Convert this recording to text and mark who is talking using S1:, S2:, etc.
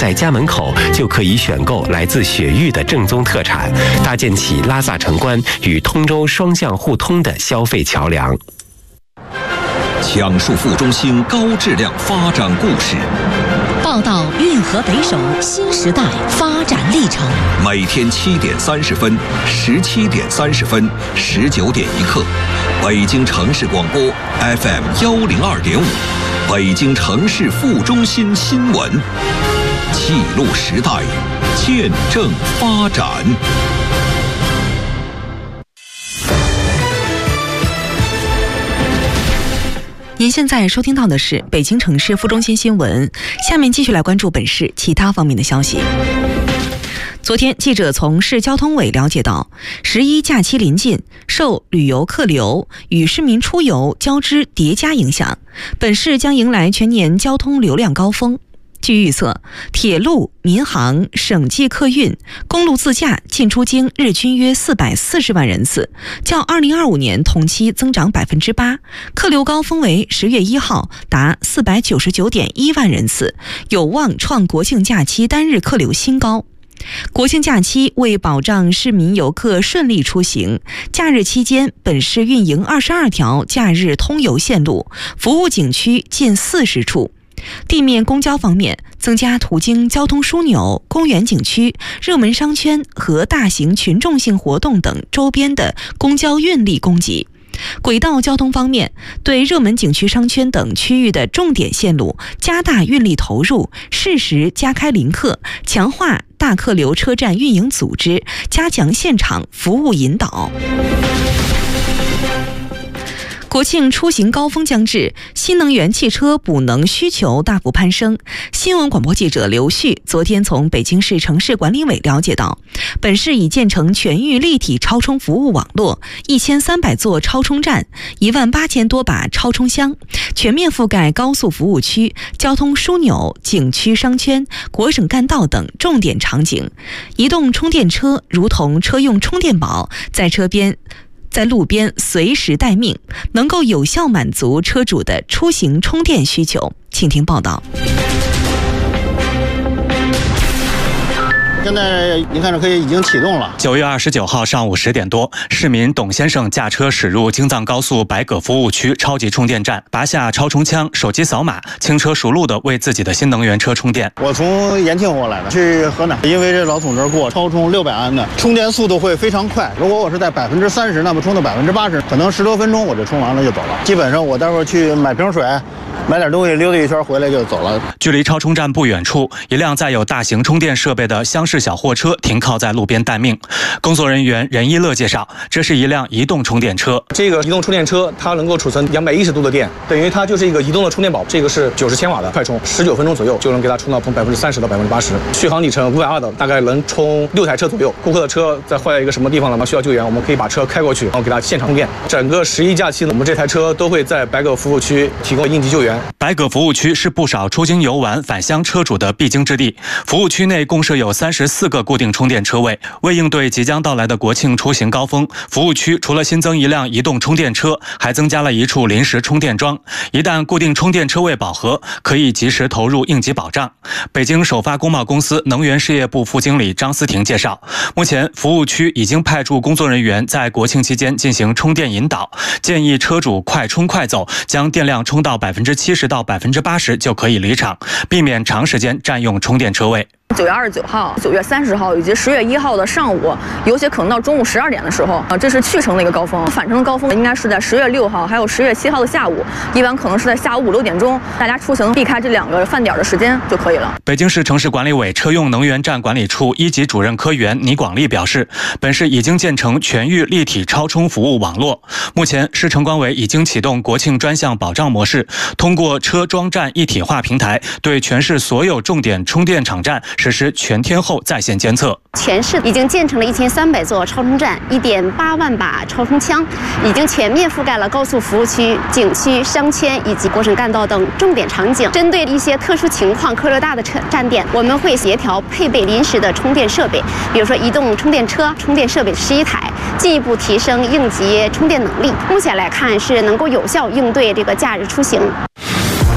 S1: 在家门口就可以选购来自雪域的正宗特产，搭建起拉萨城关与通州双向互通的消费桥梁。
S2: 讲述副中心高质量发展故事，
S3: 报道运河北首新时代发展历程。
S2: 每天7点30分、17点30分、19点1刻，北京城市广播 FM 102.5，北京城市副中心新闻，记录时代，见证发展。
S4: 您现在收听到的是北京城市副中心新闻，下面继续来关注本市其他方面的消息。昨天，记者从市交通委了解到，11假期临近，受旅游客流与市民出游交织叠加影响，本市将迎来全年交通流量高峰。据预测，铁路、民航、省际客运、公路自驾进出京日均约440万人次，较2025年同期增长8%，客流高峰为10月1号达499.1万人次，有望创国庆假期单日客流新高。国庆假期为保障市民游客顺利出行，假日期间本市运营22条假日通游线路，服务景区近40处。地面公交方面，增加途经交通枢纽、公园景区、热门商圈和大型群众性活动等周边的公交运力供给。轨道交通方面，对热门景区商圈等区域的重点线路加大运力投入，适时加开临客，强化大客流车站运营组织，加强现场服务引导。国庆出行高峰将至，新能源汽车补能需求大幅攀升。新闻广播记者刘旭昨天从北京市城市管理委了解到，本市已建成全域立体超充服务网络，1300座超充站，18000多把超充箱，全面覆盖高速服务区、交通枢纽、景区商圈、国省干道等重点场景。移动充电车如同车用充电宝，在路边随时待命，能够有效满足车主的出行充电需求。请听报道。
S5: 现在您看这可以已经启动了。
S6: 9月29号上午10点多，市民董先生驾车驶入京藏高速白葛服务区超级充电站，拔下超充枪，手机扫码，轻车熟路的为自己的新能源车充电。
S5: 我从延庆过来的，去河南，因为这老从这儿过，超充600安的，充电速度会非常快。如果我是在30%，那么充到80%，可能10多分钟我就充完了就走了。基本上我待会儿去买瓶水，买点东西，溜达一圈回来就走了。
S6: 距离超充站不远处，一辆载有大型充电设备的厢式小货车停靠在路边待命。工作人员任一乐介绍，这是一辆移动充电车。
S7: 这个移动充电车它能够储存210度的电，等于它就是一个移动的充电宝。这个是90千瓦的快充，19分钟左右就能给它充到从30%到80%，续航里程520的，大概能充6台车左右。顾客的车在坏在一个什么地方了吗？需要救援，我们可以把车开过去，然后给它现场充电。整个11假期呢，我们这台车都会在白葛服务区提供应急救援。
S6: 白葛服务区是不少出京游玩返乡车主的必经之地，服务区内共设有34个固定充电车位。为应对即将到来的国庆出行高峰，服务区除了新增一辆移动充电车，还增加了一处临时充电桩。一旦固定充电车位饱和，可以及时投入应急保障。北京首发工贸公司能源事业部副经理张思婷介绍，目前服务区已经派驻工作人员在国庆期间进行充电引导，建议车主快充快走，将电量充到70%到80%就可以离场，避免长时间占用充电车位。
S8: 9月29号、9月30号以及10月1号的上午，有些可能到中午12点的时候，这是去程的一个高峰。返程的高峰应该是在10月6号，还有10月7号的下午，一般可能是在下午5、6点钟，大家出行避开这2个饭点的时间就可以了。
S6: 北京市城市管理委车用能源站管理处1级主任科员倪广利表示，本市已经建成全域立体超充服务网络。目前，市城管委已经启动国庆专项保障模式，通过车装站一体化平台，对全市所有重点充电场站实施全天候在线监测。
S9: 全市已经建成了1300座超充站，1.8万把超充枪，已经全面覆盖了高速服务区、景区、商圈以及国省干道等重点场景。针对一些特殊情况、客流大的站点，我们会协调配备临时的充电设备，比如说移动充电车、充电设备11台，进一步提升应急充电能力。目前来看是能够有效应对这个假日出行。